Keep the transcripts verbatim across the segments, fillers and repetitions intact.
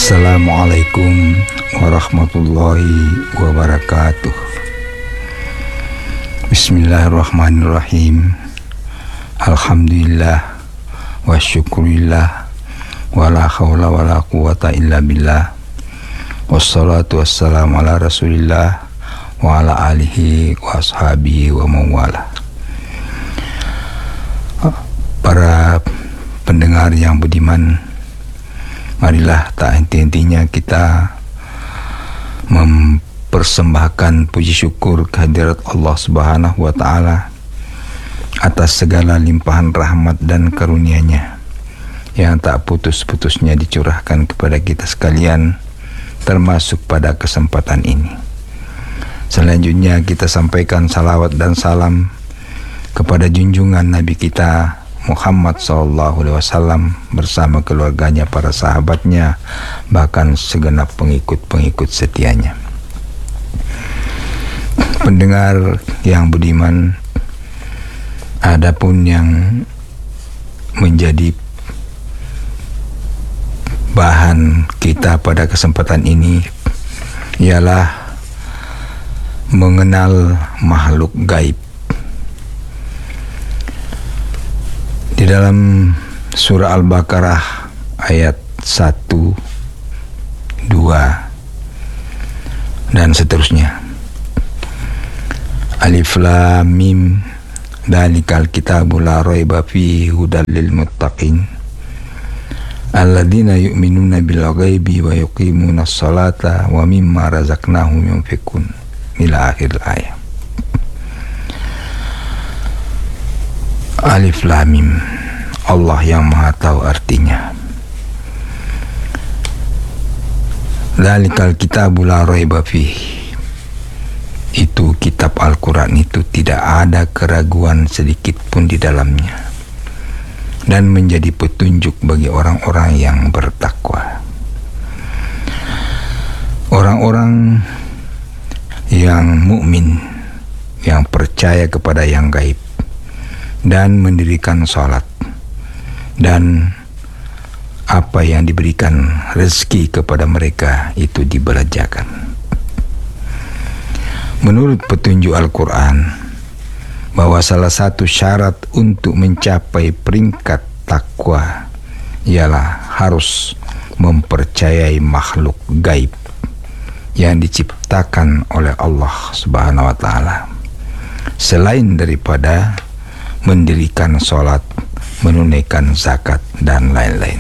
Assalamualaikum warahmatullahi wabarakatuh. Bismillahirrahmanirrahim. Alhamdulillah wa syukurillah wa la hawla wa la quwata illa billah. Wassalatu wassalamu ala rasulillah wa ala alihi wa ashabihi wa mawala. Para pendengar yang budiman, marilah tak henti-hentinya kita mempersembahkan puji syukur kehadirat Allah Subhanahu wa Ta'ala atas segala limpahan rahmat dan karunia-Nya yang tak putus-putusnya dicurahkan kepada kita sekalian, termasuk pada kesempatan ini. Selanjutnya kita sampaikan salawat dan salam kepada junjungan Nabi kita Muhammad sallallahu alaihi wasallam bersama keluarganya, para sahabatnya, bahkan segenap pengikut-pengikut setianya. Pendengar yang budiman, adapun yang menjadi bahan kita pada kesempatan ini ialah mengenal makhluk gaib. Di dalam surah Al-Baqarah ayat satu, dua dan seterusnya. Alif Lam Mim, Dzalikal kitabu la raiba fihi hudal lil muttaqin alladzina yu'minuna bil ghaibi wa yuqimunas salata wa mimma razaqnahum yunfiqun, ila akhir ayat. Alif Lam Mim, Allah yang Maha Tahu artinya. Dzalikal kitabu la raiba fihi, itu kitab Al-Quran itu tidak ada keraguan sedikit pun di dalamnya, dan menjadi petunjuk bagi orang-orang yang bertakwa. Orang-orang yang mukmin, yang percaya kepada yang gaib dan mendirikan sholat, dan apa yang diberikan rezeki kepada mereka itu dibelanjakan. Menurut petunjuk Al-Quran, bahwa salah satu syarat untuk mencapai peringkat takwa ialah harus mempercayai makhluk gaib yang diciptakan oleh Allah Subhanahu wa Ta'ala, selain daripada mendirikan sholat, menunaikan zakat, dan lain-lain.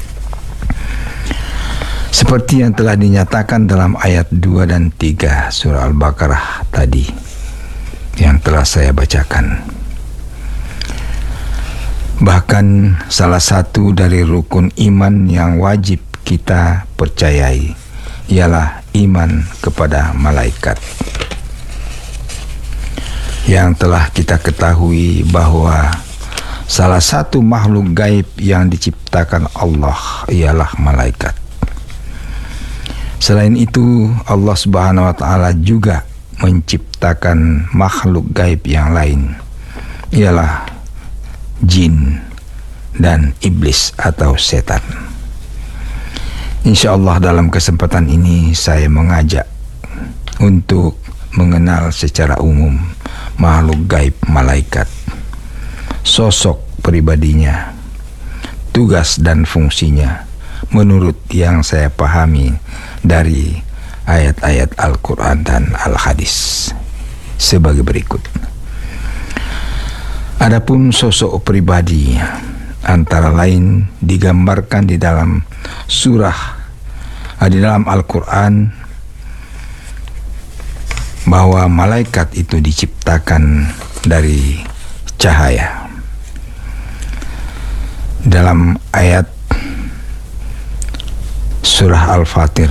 Seperti yang telah dinyatakan dalam ayat dua dan tiga surah Al-Baqarah tadi yang telah saya bacakan. Bahkan salah satu dari rukun iman yang wajib kita percayai ialah iman kepada malaikat, yang telah kita ketahui bahwa salah satu makhluk gaib yang diciptakan Allah ialah malaikat. Selain itu, Allah Subhanahu wa Ta'ala juga menciptakan makhluk gaib yang lain, ialah jin dan iblis atau setan. Insya Allah dalam kesempatan ini saya mengajak untuk mengenal secara umum makhluk gaib malaikat, sosok pribadinya, tugas dan fungsinya menurut yang saya pahami dari ayat-ayat Al-Quran dan Al-Hadis sebagai berikut. Adapun sosok pribadi antara lain digambarkan di dalam surah di dalam Al-Quran bahwa malaikat itu diciptakan dari cahaya. Dalam ayat surah Al-Fatir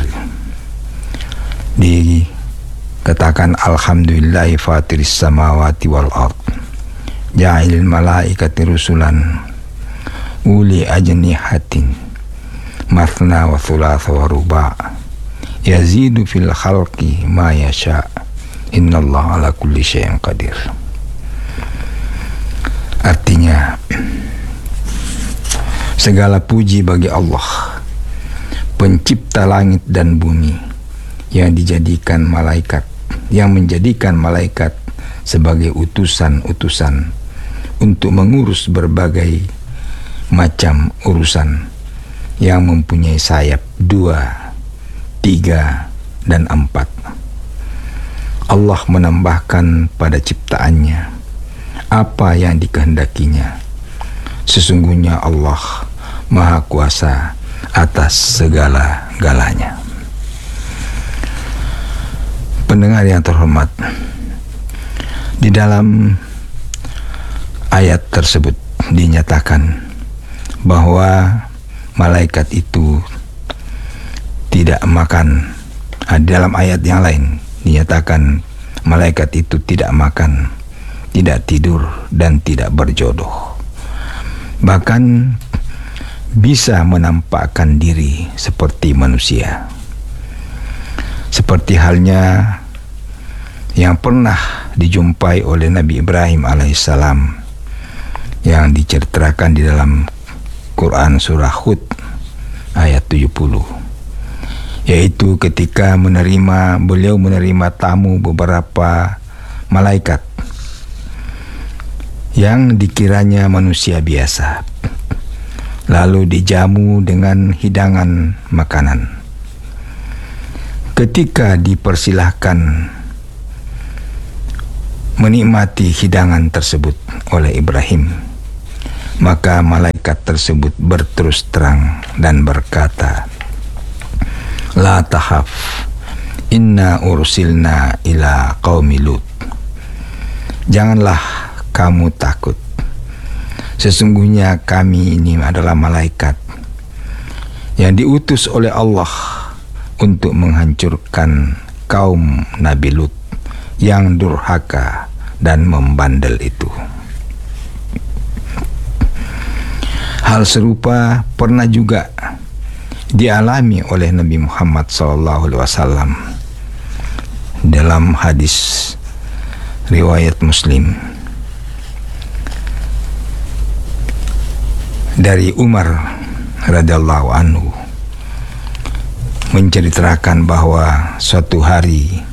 dikatakan alhamdulillahi fatiris samawati wal ard ja'ilil malaikati rusulan uli ajnihatin mathna wa thulatha wa ruba' yazidu fil khalqi ma yasha' innallaha ala kulli syai'in qadir. Artinya, segala puji bagi Allah, pencipta langit dan bumi, yang dijadikan malaikat, yang menjadikan malaikat sebagai utusan-utusan untuk mengurus berbagai macam urusan, yang mempunyai sayap dua, tiga, dan empat. Allah menambahkan pada ciptaannya apa yang dikehendakinya. Sesungguhnya Allah Maha Kuasa atas segala-galanya. Pendengar yang terhormat, di dalam ayat tersebut dinyatakan bahwa malaikat itu tidak makan. Di dalam ayat yang lain dinyatakan malaikat itu tidak makan, tidak tidur, dan tidak berjodoh. Bahkan bisa menampakkan diri seperti manusia, seperti halnya yang pernah dijumpai oleh Nabi Ibrahim alaihissalam, yang diceritakan di dalam Quran surah Hud ayat tujuh puluh, yaitu ketika menerima beliau menerima tamu beberapa malaikat yang dikiranya manusia biasa, lalu dijamu dengan hidangan makanan. Ketika dipersilahkan menikmati hidangan tersebut oleh Ibrahim, maka malaikat tersebut berterus terang dan berkata, "La tahaf, inna ursilna ila qaumi Lut." Janganlah kamu takut, sesungguhnya kami ini adalah malaikat yang diutus oleh Allah untuk menghancurkan kaum Nabi Lut yang durhaka dan membandel itu. Hal serupa pernah juga dialami oleh Nabi Muhammad shallallahu alaihi wasallam dalam hadis riwayat Muslim dari Umar radhiyallahu anhu, menceritakan bahwa suatu hari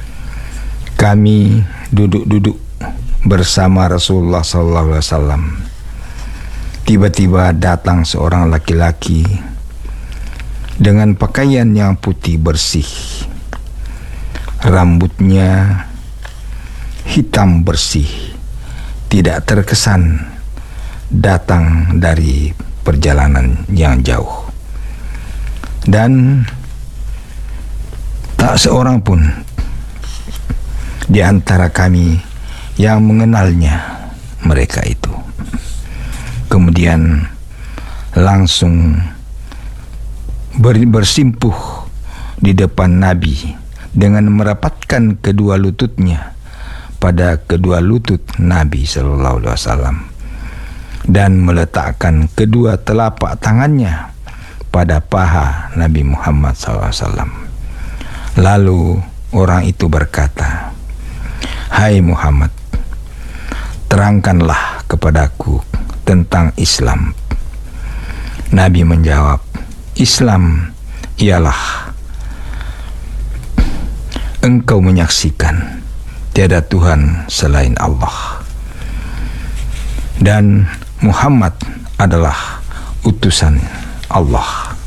kami duduk-duduk bersama Rasulullah shallallahu alaihi wasallam. Tiba-tiba datang seorang laki-laki dengan pakaian yang putih bersih, rambutnya hitam bersih, tidak terkesan datang dari perjalanan yang jauh, dan tak seorang pun di antara kami yang mengenalnya mereka itu. Kemudian langsung ber, bersimpuh di depan Nabi dengan merapatkan kedua lututnya pada kedua lutut Nabi Sallallahu Alaihi Wasallam dan meletakkan kedua telapak tangannya pada paha Nabi Muhammad Sallallahu Alaihi Wasallam. Lalu orang itu berkata, "Hai Muhammad, terangkanlah kepadaku tentang Islam." Nabi menjawab, "Islam ialah engkau menyaksikan tiada Tuhan selain Allah, dan Muhammad adalah utusan Allah."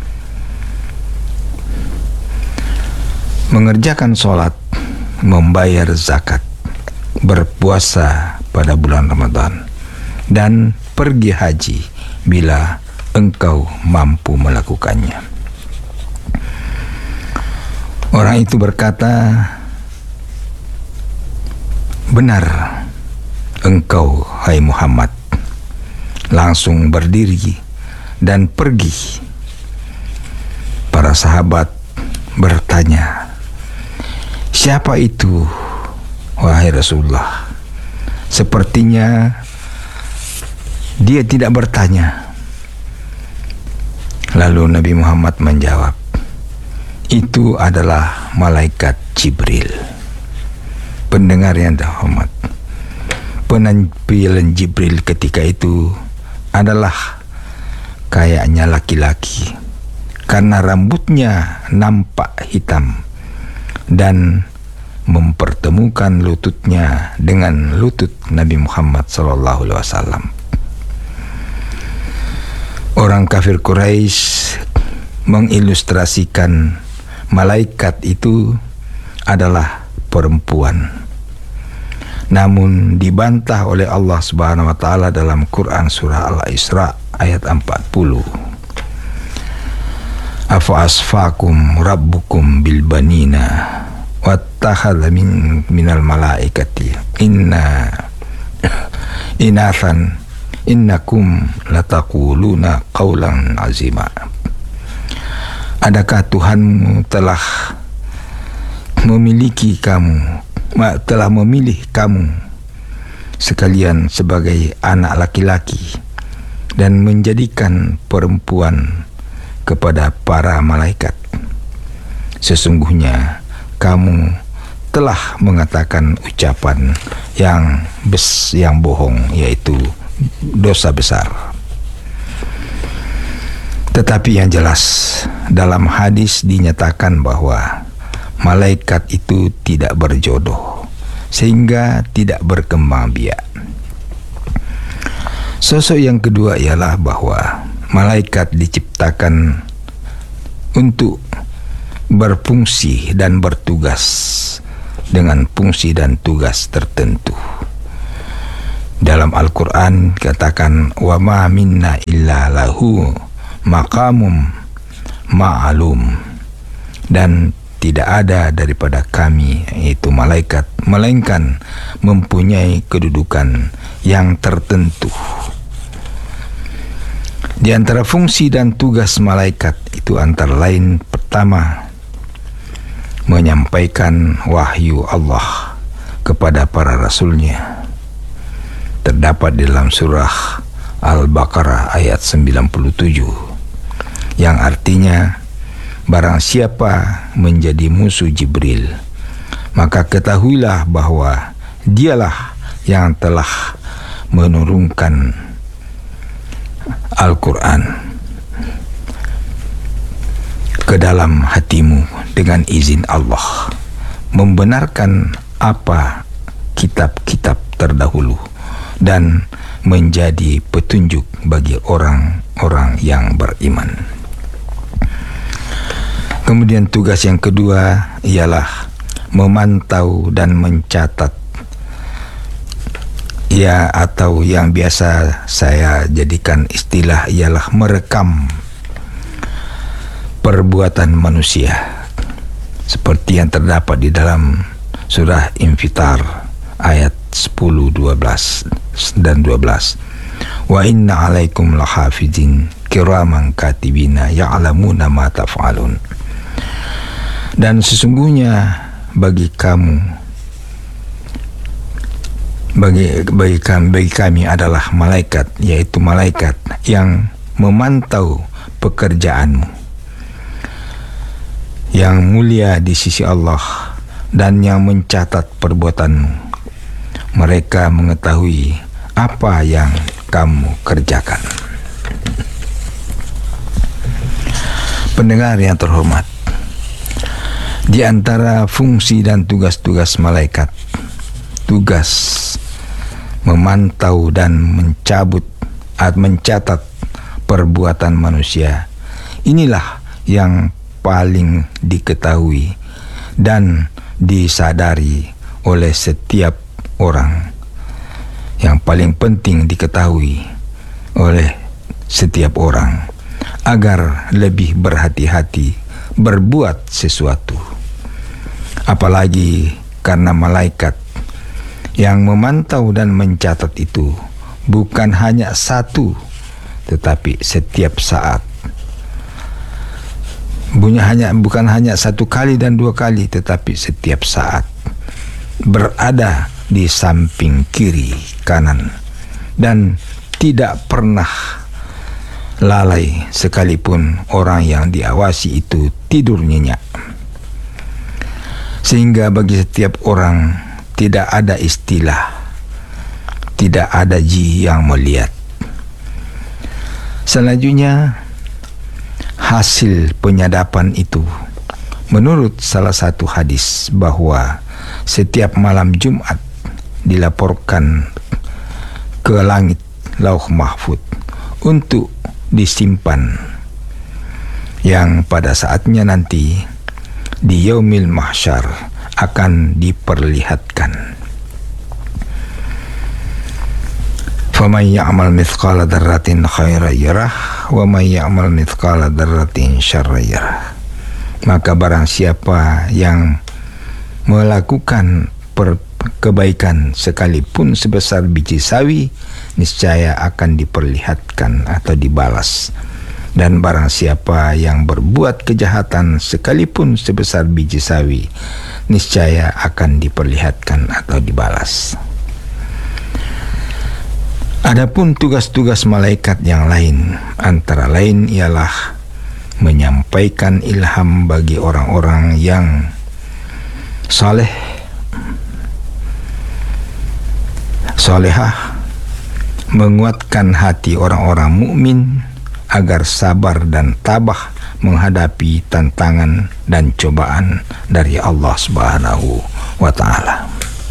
Mengerjakan sholat, membayar zakat, berpuasa pada bulan Ramadan, dan pergi haji bila engkau mampu melakukannya. Orang itu berkata, "Benar engkau, hai Muhammad." Langsung berdiri dan pergi. Para sahabat bertanya, "Siapa itu, wahai Rasulullah? Sepertinya dia tidak bertanya." Lalu Nabi Muhammad menjawab, "Itu adalah malaikat Jibril." Pendengar yang terhormat, penampilan Jibril ketika itu adalah kayaknya laki-laki, karena rambutnya nampak hitam dan mempertemukan lututnya dengan lutut Nabi Muhammad sallallahu alaihi wasallam. Orang kafir Quraisy mengilustrasikan malaikat itu adalah perempuan. Namun dibantah oleh Allah Subhanahu wa taala dalam Quran surah Al-Isra ayat empat puluh. Afa asfakum rabbukum bil banina wattakhadha min minal malaikati inna inathan innakum lataquluna qawlan azima. Adakah Tuhanmu telah memiliki kamu telah memilih kamu sekalian sebagai anak laki-laki dan menjadikan perempuan kepada para malaikat? Sesungguhnya kamu telah mengatakan ucapan yang bes yang bohong, yaitu dosa besar. Tetapi yang jelas dalam hadis dinyatakan bahwa malaikat itu tidak berjodoh sehingga tidak berkembang biak. Sosok yang kedua ialah bahwa malaikat diciptakan untuk berfungsi dan bertugas dengan fungsi dan tugas tertentu. Dalam Al-Quran katakan, wa ma minna illa lahu maqamum ma'alum, dan tidak ada daripada kami, yaitu malaikat, melainkan mempunyai kedudukan yang tertentu. Di antara fungsi dan tugas malaikat itu antara lain, pertama, menyampaikan wahyu Allah kepada para rasulnya. Terdapat di dalam surah Al-Baqarah ayat sembilan puluh tujuh, yang artinya, barang siapa menjadi musuh Jibril, maka ketahuilah bahwa dialah yang telah menurunkan Al-Quran ke dalam hatimu dengan izin Allah, membenarkan apa kitab-kitab terdahulu dan menjadi petunjuk bagi orang-orang yang beriman. Kemudian tugas yang kedua ialah memantau dan mencatat, ya, atau yang biasa saya jadikan istilah ialah merekam perbuatan manusia, seperti yang terdapat di dalam surah Infitar ayat sepuluh, dua belas dan dua belas. Wa inna alaikum lahafizin kiraman katibina ya'lamuna ma taf'alun. Dan sesungguhnya bagi kamu bagi bagi kami, bagi kami adalah malaikat, yaitu malaikat yang memantau pekerjaanmu yang mulia di sisi Allah dan yang mencatat perbuatanmu. Mereka mengetahui apa yang kamu kerjakan. Pendengar yang terhormat, di antara fungsi dan tugas-tugas malaikat, tugas memantau dan mencabut atau mencatat perbuatan manusia, inilah yang paling diketahui dan disadari oleh setiap orang, yang paling penting diketahui oleh setiap orang agar lebih berhati-hati berbuat sesuatu. Apalagi karena malaikat yang memantau dan mencatat itu bukan hanya satu, tetapi setiap saat. Bunya hanya bukan hanya satu kali dan dua kali, tetapi setiap saat berada di samping kiri kanan dan tidak pernah lalai sekalipun orang yang diawasi itu tidur nyenyak. Sehingga bagi setiap orang tidak ada istilah tidak ada ji yang melihat. Selanjutnya, hasil penyadapan itu, menurut salah satu hadis bahwa setiap malam Jumat dilaporkan ke langit Lauh Mahfud untuk disimpan, yang pada saatnya nanti di Yaumil Mahsyar akan diperlihatkan. Faman ya'mal mithqala dzarratin khairan yarah wa man ya'mal mithqala dzarratin syarran yarah. Maka barang siapa yang melakukan per kebaikan sekalipun sebesar biji sawi, niscaya akan diperlihatkan atau dibalas. Dan barang siapa yang berbuat kejahatan sekalipun sebesar biji sawi, niscaya akan diperlihatkan atau dibalas. Adapun tugas-tugas malaikat yang lain, antara lain ialah menyampaikan ilham bagi orang-orang yang saleh, salehah, menguatkan hati orang-orang mukmin agar sabar dan tabah menghadapi tantangan dan cobaan dari Allah Subhanahu wa Ta'ala,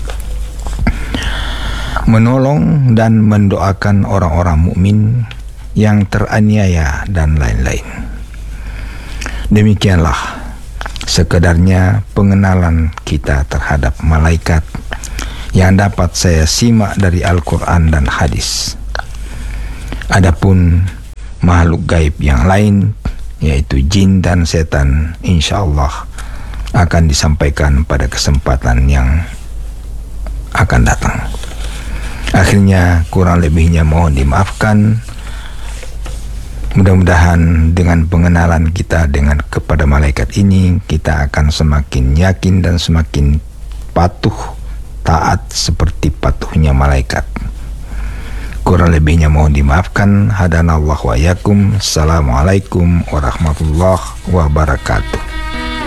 menolong dan mendoakan orang-orang mukmin yang teraniaya dan lain-lain. Demikianlah sekedarnya pengenalan kita terhadap malaikat yang dapat saya simak dari Al-Quran dan hadis. Adapun makhluk gaib yang lain, yaitu jin dan setan, insyaallah akan disampaikan pada kesempatan yang akan datang. Akhirnya kurang lebihnya mohon dimaafkan. Mudah-mudahan dengan pengenalan kita dengan kepada malaikat ini, kita akan semakin yakin dan semakin patuh, taat seperti patuhnya malaikat. Kurang lebihnya mohon dimaafkan. Hadanallahu wa iyyakum. Assalamualaikum warahmatullahi wabarakatuh.